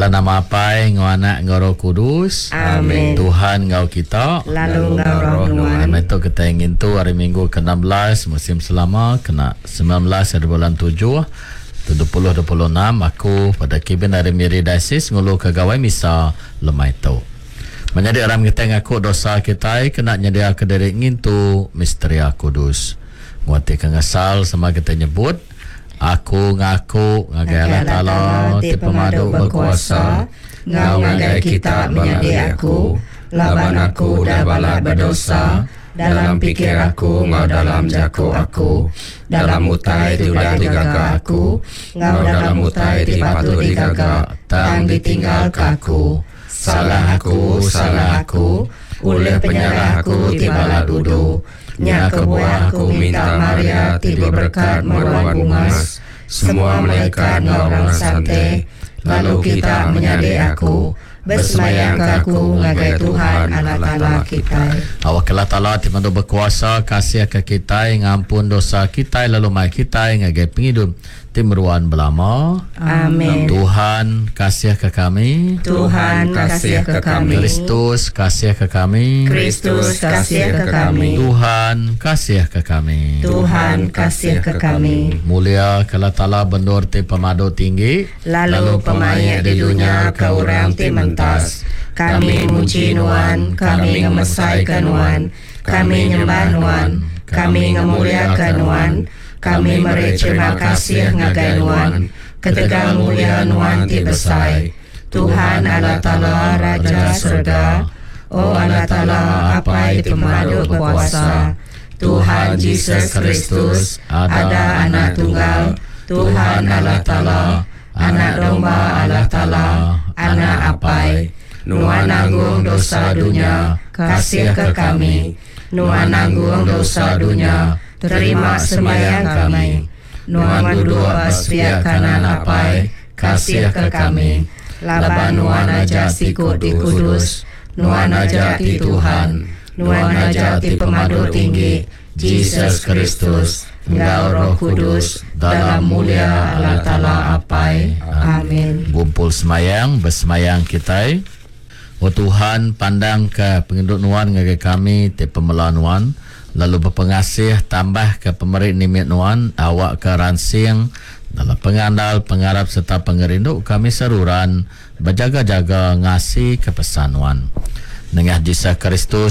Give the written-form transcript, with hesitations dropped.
dalam nama Pai ngau anak ngau Roh Kudus. Amin. Tuhan ngau kita Lalu ngau roh nuan. Itu kita ingin tu hari Minggu ke-16 musim selama kena 19 hari bulan 7 2026 aku pada kibin hari Miri Diocese ngulu kegawai misa lemai tu. Menjadi orang kita ngaku dosa kita kena nyedia ke diri ingin tu misteri Kudus. Nguati kengasal sama kita nyebut aku ngaku ngagai Allah Ta'ala ti pemadu berkuasa ngau ngagai kita menyedi aku laban aku dah balak berdosa dalam pikir aku ngau dalam jaku aku dalam utai tidak digaga aku ngau dalam utai dipatu digaga tang ditinggal ke aku salah aku oleh penyerah aku tibalah dudu nya kebuah aku minta Maria tiba berkat meruan bungas semua malaikat orang santai lalu kita menyadi aku bersemayang ke aku ngagai Tuhan Allah Ta'ala kita awak Allah Ta'ala timandu berkuasa kasih ke kita ngampun dosa kita lalu mai kita ngagai penghidup timruan belama. Amin. Tuhan kasih ke kami. Tuhan kasih ke kami. Kristus kasih ke kami. Kristus kasih ke kami. Tuhan kasih ke kami. Tuhan kasih ke kami. Mulia Allah Ta'ala bendur ti pemadu tinggi lalu pemayak di dunia ke orang ti mentas. Kami muji nuan, kami ngemesaikan nuan, kami nyembah nuan, kami ngemuliakan nuan, kami beri terima kasih ngagai nuan, ketegang mulia nuan ti besai. Tuhan Allah Ta'ala Raja Surga, oh Allah Ta'ala apa itu pemadu berkuasa. Tuhan Yesus Kristus ada anak tunggal, Tuhan Allah Ta'ala, anak domba Allah Ta'ala, anak apai. Nuan nanggung dosa dunia, kasih ke kami. Nuan nanggung dosa dunia, terima sembahyang kami. Nuan duduk sepiak kanan apai, kasih ke kami. Laban nuan aja sikut di kudus, nuan aja di Tuhan, nuan aja di pemadu tinggi, Yesus Kristus, Engkau Roh Kudus, dalam mulia Allah Ta'ala apai. Amin. Gumpul semayang, bersemayang kita. Oh Tuhan, pandang ke penghidup nuan ngagai kami, te pemelah nuan, lalu berpengasih tambah ke pemerik nimit nuan, awak ke ransing, dalam pengandal, pengarap serta pengerinduk kami seruran, berjaga-jaga ngasih ke pesan nuan. Dengan Yesus Kristus